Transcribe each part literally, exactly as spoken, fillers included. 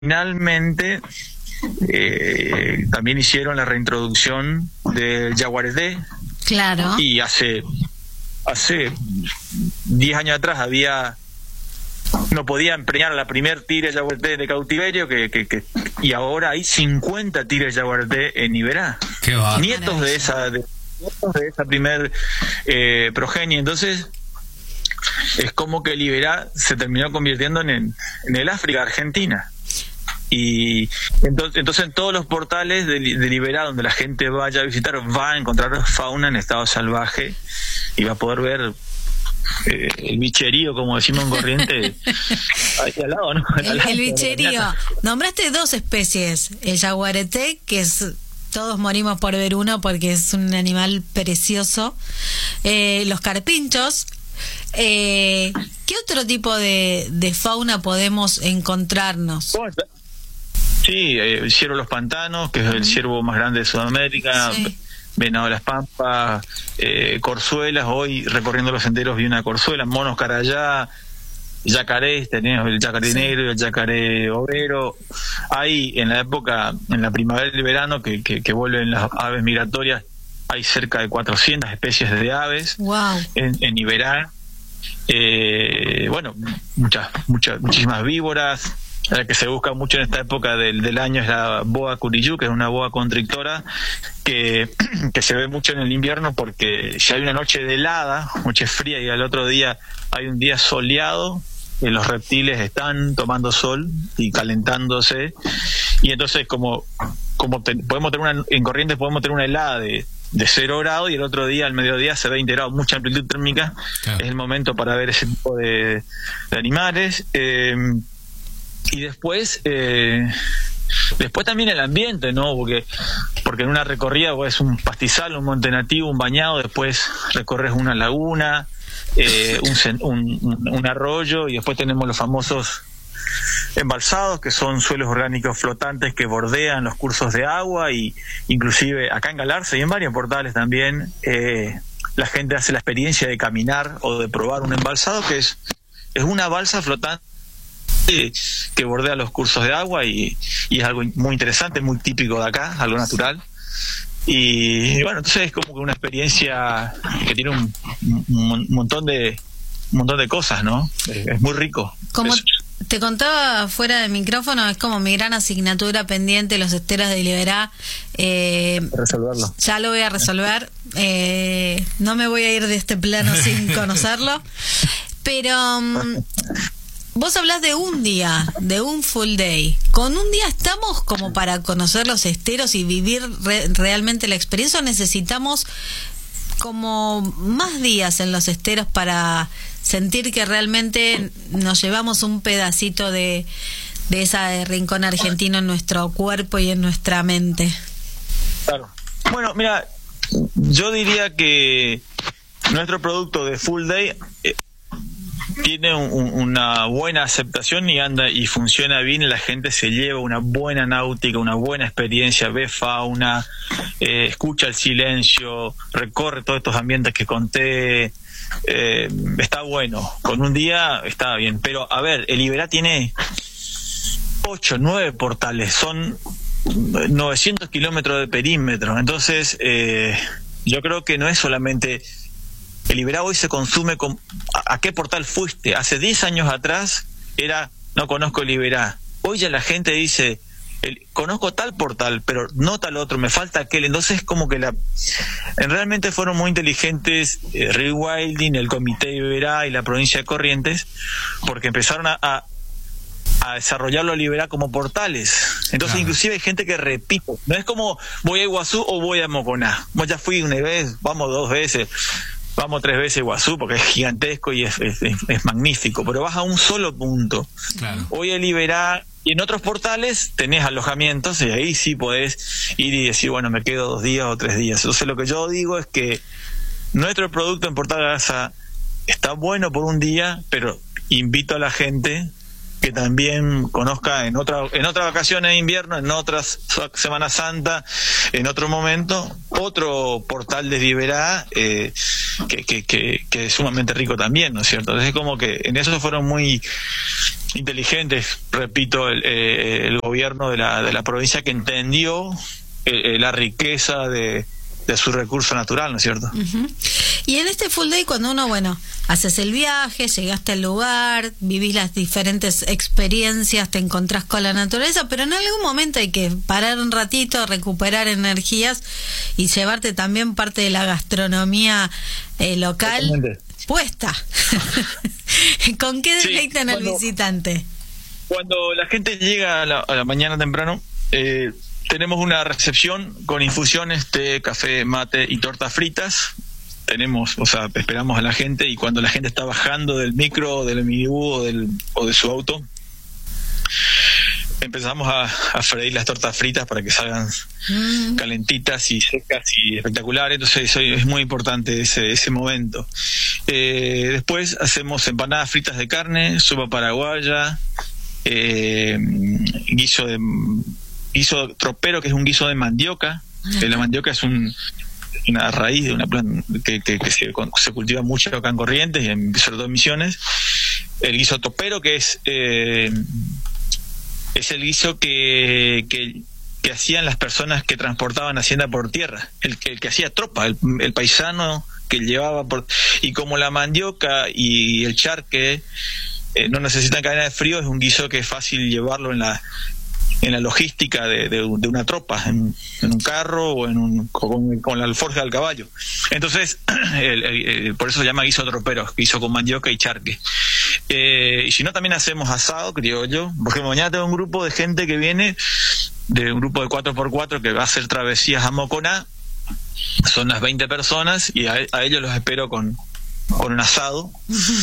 finalmente eh, también hicieron la reintroducción del jaguareté. Claro. Y hace hace diez años atrás había no podían preñar a la primer tigre jaguareté de cautiverio que, que, que y ahora hay cincuenta tigres jaguareté en Iberá. Qué va. Nietos de esa de, nietos de esa primer eh, progenie. Entonces es como que el Iberá se terminó convirtiendo en el, en el África Argentina. Y entonces, entonces en todos los portales de, de Iberá donde la gente vaya a visitar va a encontrar fauna en estado salvaje y va a poder ver eh, el bicherío, como decimos en Corrientes, ahí al lado, ¿no? El, el bicherío. Nombraste dos especies, el jaguareté, que es... Todos morimos por ver uno porque es un animal precioso. Eh, los carpinchos. Eh, ¿Qué otro tipo de, de fauna podemos encontrarnos? Sí, eh, el ciervo de los pantanos, que es el ciervo más grande de Sudamérica. Sí. Venado de las Pampas, eh, corzuelas. Hoy recorriendo los senderos vi una corzuela, monos carayá, yacarés, tenemos el yacaré sí. negro y el yacaré obrero. Hay en la época, en la primavera y el verano, que, que, que vuelven las aves migratorias, hay cerca de cuatrocientas especies de aves. Wow. en, en Iberá. Eh, bueno, muchas, muchas, muchísimas víboras. La que se busca mucho en esta época del, del año es la boa curiyú, que es una boa constrictora que, que se ve mucho en el invierno porque si hay una noche de helada, noche fría, y al otro día hay un día soleado, eh, los reptiles están tomando sol y calentándose, y entonces como, como te, podemos tener una, en Corrientes podemos tener una helada de de cero grados y el otro día al mediodía hace veinte grados, mucha amplitud térmica. Claro. Es el momento para ver ese tipo de, de animales. Eh, y después eh, después también el ambiente, ¿no? Porque porque en una recorrida pues, es un pastizal, un monte nativo, un bañado, después recorres una laguna, eh, un, un, un arroyo, y después tenemos los famosos embalsados, que son suelos orgánicos flotantes que bordean los cursos de agua, y inclusive acá en Galarza y en varios portales también eh, la gente hace la experiencia de caminar o de probar un embalsado, que es, es una balsa flotante que bordea los cursos de agua, y, y es algo muy interesante, muy típico de acá, algo natural. Y bueno, entonces es como que una experiencia que tiene un, un montón de un montón de cosas, ¿no? Es, es muy rico. Como Eso. Te contaba fuera del micrófono, es como mi gran asignatura pendiente, los esteros de Iberá. Eh, Resolverlo. Ya lo voy a resolver. Eh, no me voy a ir de este plano sin conocerlo. Pero um, vos hablás de un día, de un full day. ¿Con un día estamos como para conocer los esteros y vivir re- realmente la experiencia, o necesitamos como más días en los esteros para sentir que realmente nos llevamos un pedacito de, de ese rincón argentino en nuestro cuerpo y en nuestra mente? Claro. Bueno, mira, yo diría que nuestro producto de Full Day eh, tiene un, una buena aceptación y anda y funciona bien. La gente se lleva una buena náutica, una buena experiencia, ve fauna, eh, escucha el silencio, recorre todos estos ambientes que conté. Eh, está bueno, con un día está bien, pero a ver, el Iberá tiene ocho, nueve portales, son novecientos kilómetros de perímetro, entonces eh, yo creo que no es solamente el Iberá. Hoy se consume con, ¿a, a qué portal fuiste? Hace diez años atrás era, no conozco el Iberá. Hoy ya la gente dice, el, conozco tal portal, pero no tal otro, me falta aquel. Entonces como que la realmente fueron muy inteligentes eh, Rewilding, el Comité de Iberá y la provincia de Corrientes, porque empezaron a, a, a desarrollarlo al Iberá como portales. Entonces, claro, inclusive hay gente que repite, no es como voy a Iguazú o voy a Moconá. Vos ya fui una vez, vamos dos veces, vamos tres veces a Iguazú porque es gigantesco y es, es, es, es magnífico, pero vas a un solo punto. Claro. Hoy el Iberá, y en otros portales tenés alojamientos, y ahí sí podés ir y decir, bueno, me quedo dos días o tres días. Entonces lo que yo digo es que nuestro producto en Portal Galarza está bueno por un día, pero invito a la gente que también conozca en otra en otras vacaciones de invierno, en otras Semana Santa, en otro momento, otro portal de Iberá, eh, que, que, que, que es sumamente rico también, ¿no es cierto? Entonces como que en eso fueron muy inteligentes, repito, el, eh, el gobierno de la, de la provincia, que entendió eh, la riqueza de, de su recurso natural, ¿no es cierto? Uh-huh. Y en este full day, cuando uno, bueno, haces el viaje, llegaste al lugar, vivís las diferentes experiencias, te encontrás con la naturaleza, pero en algún momento hay que parar un ratito, recuperar energías y llevarte también parte de la gastronomía eh, local Totalmente. Puesta. ¿Con qué deleitan sí, al visitante? Cuando la gente llega a la, a la mañana temprano, eh, tenemos una recepción con infusiones, té, café, mate y tortas fritas. Tenemos, o sea, esperamos a la gente, y cuando la gente está bajando del micro, del minibús o, del, o de su auto, empezamos a, a freír las tortas fritas para que salgan mm. calentitas y secas y espectaculares. Entonces eso es muy importante, ese, ese momento. Eh, después hacemos empanadas fritas de carne, sopa paraguaya, eh, guiso de guiso tropero, que es un guiso de mandioca. Uh-huh. La mandioca es un una raíz de una planta que, que, que se, se cultiva mucho acá en Corrientes y en, sobre todo en Misiones. El guiso tropero, que es eh, es el guiso que, que que hacían las personas que transportaban hacienda por tierra, el que, el que hacía tropa, el, el paisano que llevaba por... Y como la mandioca y el charque eh, no necesitan cadena de frío, es un guiso que es fácil llevarlo en la en la logística de, de, de una tropa, en, en un carro o en un con, con la alforja del caballo. Entonces, el, el, el, por eso se llama guiso tropero, guiso con mandioca y charque. Eh, y si no, también hacemos asado criollo, porque mañana tengo un grupo de gente que viene, de un grupo de cuatro por cuatro que va a hacer travesías a Moconá. Son las veinte personas y a, a ellos los espero con, con un asado,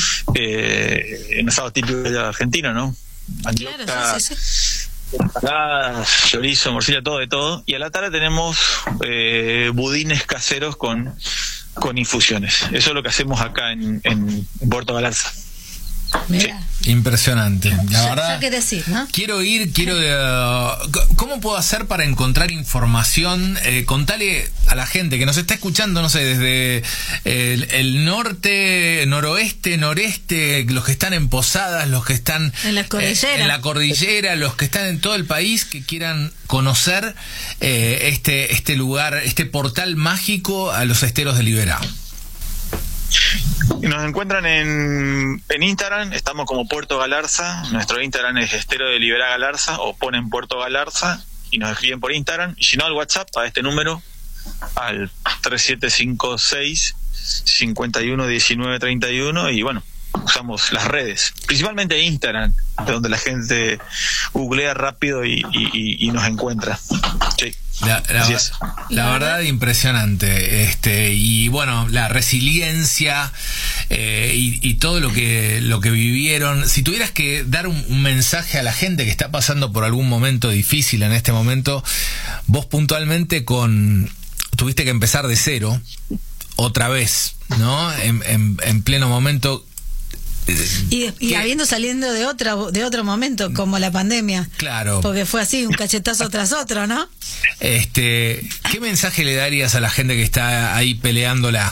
eh, un asado típico argentino, ¿no? Mandioca, claro, sí, sí, sí. Empanadas, chorizo, morcilla, todo de todo. Y a la tarde tenemos eh, budines caseros con, con infusiones. Eso es lo que hacemos acá en, en Puerto Galarza. Mira. Sí. Impresionante. La ya, verdad, ya que decir, ¿no? Quiero ir, quiero... Uh, ¿Cómo puedo hacer para encontrar información? Eh, contale a la gente que nos está escuchando, no sé, desde el, el norte, noroeste, noreste, los que están en Posadas, los que están en la cordillera, eh, en la cordillera, los que están en todo el país, que quieran conocer eh, este, este lugar, este portal mágico a los esteros de Liberá. Nos encuentran en, en Instagram, estamos como Puerto Galarza. Nuestro Instagram es Estero de Liberá Galarza, o ponen Puerto Galarza y nos escriben por Instagram. Y si no, al WhatsApp, a este número, al tres siete cinco seis, cinco uno uno, uno nueve tres uno. Y bueno, usamos las redes, principalmente Instagram, donde la gente googlea rápido y, y, y nos encuentra. Sí. La, la, la verdad, impresionante. Este, y bueno, la resiliencia eh, y, y todo lo que lo que vivieron. Si tuvieras que dar un, un mensaje a la gente que está pasando por algún momento difícil en este momento, vos puntualmente con tuviste que empezar de cero otra vez, ¿no? En, en, en pleno momento. Y, y habiendo saliendo de otro de otro momento como la pandemia, claro, porque fue así, un cachetazo tras otro, ¿no? Este, ¿qué mensaje le darías a la gente que está ahí peleándola?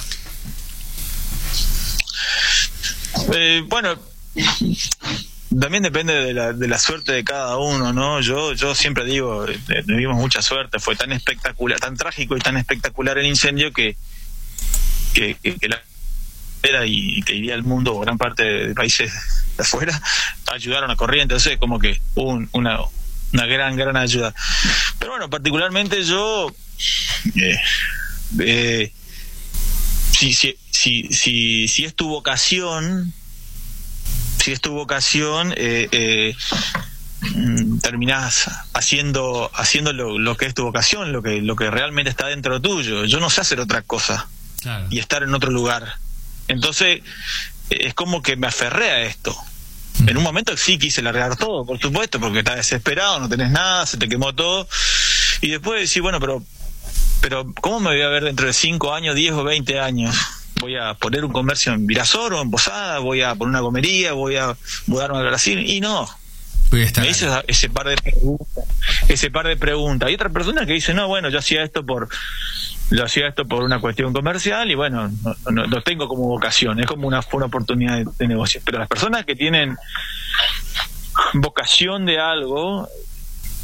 Eh, bueno, también depende de la, de la suerte de cada uno, ¿no? Yo yo siempre digo, eh, tuvimos mucha suerte, fue tan espectacular, tan trágico y tan espectacular el incendio que que, que, que la y te diría el mundo o gran parte de países de afuera ayudaron a Corrientes, entonces como que hubo un, una una gran gran ayuda. Pero bueno, particularmente yo eh, eh, si, si si si si es tu vocación si es tu vocación eh, eh, terminás haciendo haciendo lo, lo que es tu vocación, lo que lo que realmente está dentro tuyo. Yo no sé hacer otra cosa, claro, y estar en otro lugar. Entonces, es como que me aferré a esto. En un momento sí quise largar todo, por supuesto, porque estás desesperado, no tenés nada, se te quemó todo. Y después decís, bueno, pero pero ¿cómo me voy a ver dentro de cinco años, diez o veinte años? ¿Voy a poner un comercio en Virasor o en Posada? ¿Voy a poner una comería? ¿Voy a mudarme al Brasil? Y no. Me hice ese par de preguntas, ese par de preguntas. Hay otra persona que dice, no, bueno, yo hacía esto por lo hacía esto por una cuestión comercial y bueno, no, no, no tengo como vocación, es como una, una oportunidad de, de negocio. Pero las personas que tienen vocación de algo,